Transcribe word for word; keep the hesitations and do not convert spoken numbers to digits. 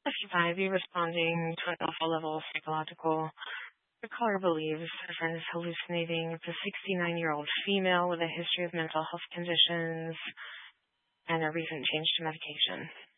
Ivy responding to an alpha level psychological. The caller believes her friend is hallucinating. It's a sixty-nine-year-old female with a history of mental health conditions and a recent change to medication.